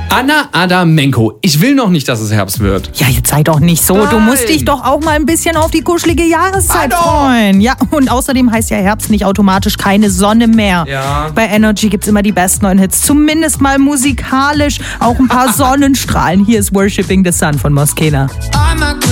Anna Adamenko. Ich will noch nicht, dass es Herbst wird. Ja, jetzt sei doch nicht so. Nein. Du musst dich doch auch mal ein bisschen auf die kuschelige Jahreszeit freuen. Ja, und außerdem heißt ja Herbst nicht automatisch keine Sonne mehr. Ja. Bei Energy gibt's immer die besten neuen Hits. Zumindest mal musikalisch. Auch ein paar Sonnenstrahlen. Hier ist Worshipping the Sun von Moskena.